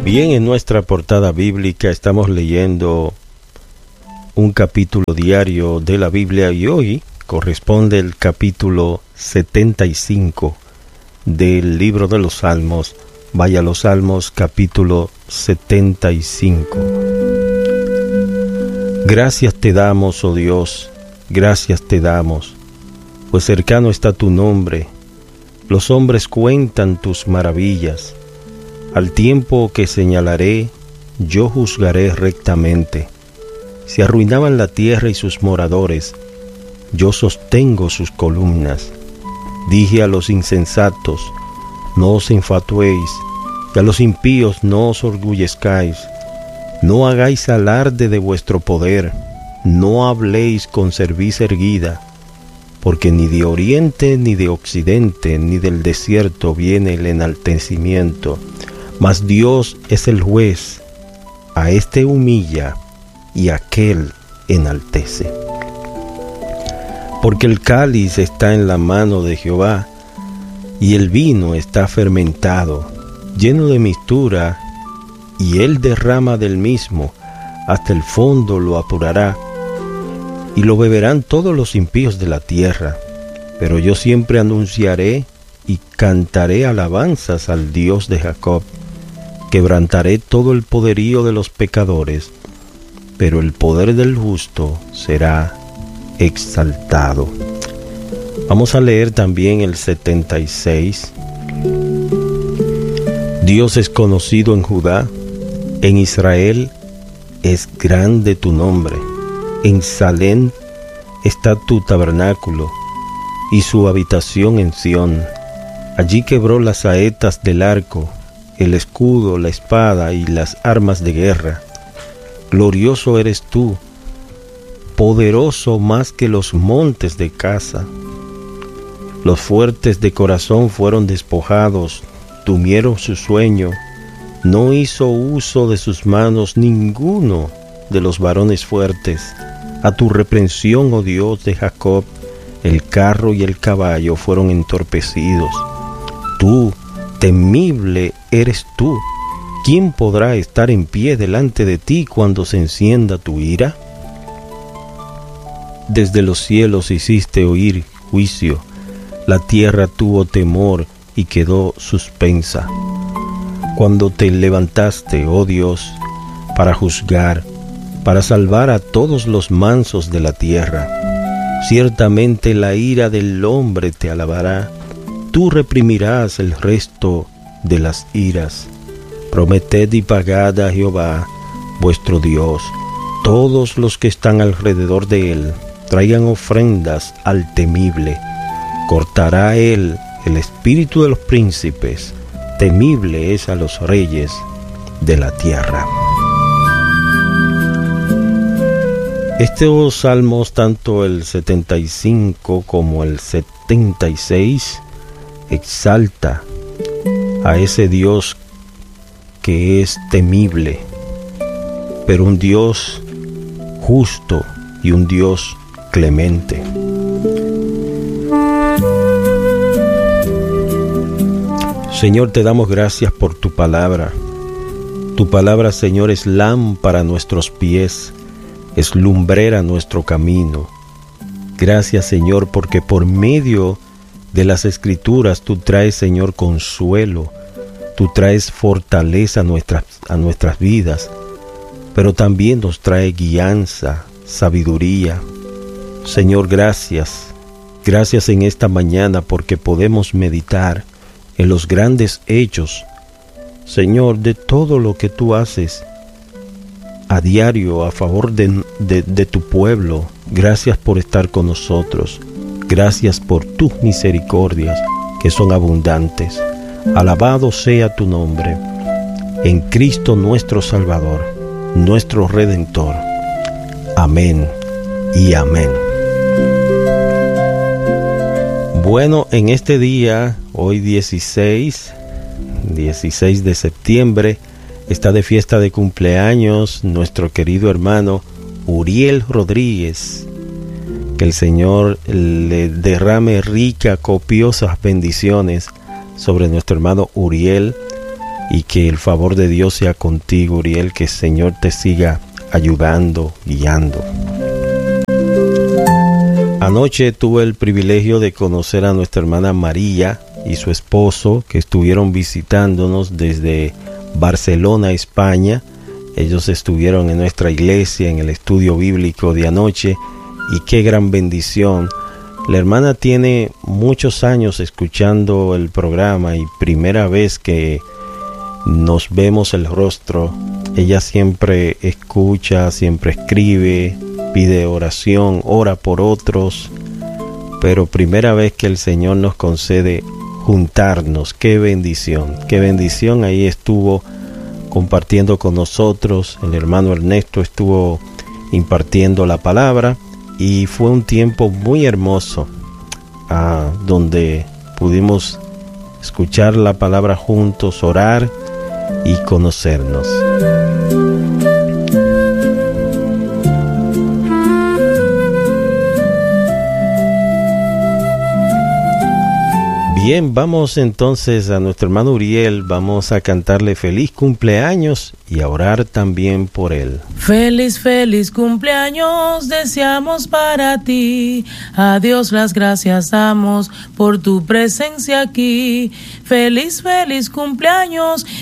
Bien, en nuestra portada bíblica estamos leyendo un capítulo diario de la Biblia y hoy corresponde el capítulo 75 del libro de los Salmos. Vaya, los Salmos, capítulo 75. Gracias te damos, oh Dios, gracias te damos, pues cercano está tu nombre. Los hombres cuentan tus maravillas. Al tiempo que señalaré, yo juzgaré rectamente. Se arruinaban la tierra y sus moradores, yo sostengo sus columnas. Dije a los insensatos, no os infatuéis, y a los impíos no os orgullezcáis. No hagáis alarde de vuestro poder, no habléis con cerviz erguida, porque ni de oriente, ni de occidente, ni del desierto viene el enaltecimiento. Mas Dios es el juez, a éste humilla y a aquel enaltece. Porque el cáliz está en la mano de Jehová, y el vino está fermentado, lleno de mistura, y él derrama del mismo, hasta el fondo lo apurará, y lo beberán todos los impíos de la tierra. Pero yo siempre anunciaré y cantaré alabanzas al Dios de Jacob. Quebrantaré todo el poderío de los pecadores, pero el poder del justo será exaltado. Vamos a leer también el 76. Dios es conocido en Judá, en Israel es grande tu nombre. En Salem está tu tabernáculo y su habitación en Sión. Allí quebró las saetas del arco, el escudo, la espada y las armas de guerra. Glorioso eres tú, poderoso más que los montes de Gaza. Los fuertes de corazón fueron despojados, durmieron su sueño. No hizo uso de sus manos ninguno de los varones fuertes. A tu reprensión, oh Dios de Jacob, el carro y el caballo fueron entorpecidos. Tú, temible eres tú. ¿Quién podrá estar en pie delante de ti cuando se encienda tu ira? Desde los cielos hiciste oír juicio. La tierra tuvo temor y quedó suspensa. Cuando te levantaste, oh Dios, para juzgar, para salvar a todos los mansos de la tierra. Ciertamente la ira del hombre te alabará. Tú reprimirás el resto de las iras. Prometed y pagad a Jehová, vuestro Dios. Todos los que están alrededor de él, traigan ofrendas al temible. Cortará él el espíritu de los príncipes. Temible es a los reyes de la tierra. Estos salmos, tanto el 75 como el 76, exalta a ese Dios que es temible, pero un Dios justo y un Dios clemente. Señor, te damos gracias por tu palabra. Tu palabra, Señor, es lámpara a nuestros pies, es lumbrera nuestro camino. Gracias, Señor, porque por medio de las Escrituras tú traes, Señor, consuelo, tú traes fortaleza a nuestras vidas, pero también nos trae guianza, sabiduría. Señor, gracias. Gracias en esta mañana porque podemos meditar en los grandes hechos, Señor, de todo lo que tú haces a diario a favor de tu pueblo. Gracias por estar con nosotros. Gracias por tus misericordias que son abundantes. Alabado sea tu nombre. En Cristo nuestro Salvador, nuestro Redentor. Amén y amén. Bueno, en este día, hoy 16 de septiembre, está de fiesta de cumpleaños nuestro querido hermano Uriel Rodríguez. Que el Señor le derrame ricas, copiosas bendiciones sobre nuestro hermano Uriel y que el favor de Dios sea contigo, Uriel, que el Señor te siga ayudando, guiando. Anoche tuve el privilegio de conocer a nuestra hermana María y su esposo, que estuvieron visitándonos desde Barcelona, España. Ellos estuvieron en nuestra iglesia, en el estudio bíblico de anoche, y qué gran bendición. La hermana tiene muchos años escuchando el programa y primera vez que nos vemos el rostro. Ella siempre escucha, siempre escribe, pide oración, ora por otros, pero primera vez que el Señor nos concede juntarnos. Qué bendición. Ahí estuvo compartiendo con nosotros. El hermano Ernesto estuvo impartiendo la palabra y fue un tiempo muy hermoso, donde pudimos escuchar la palabra juntos, orar y conocernos. Bien, vamos entonces a nuestro hermano Uriel, vamos a cantarle feliz cumpleaños y a orar también por él. Feliz, feliz cumpleaños deseamos para ti, a Dios las gracias damos por tu presencia aquí. Feliz, feliz cumpleaños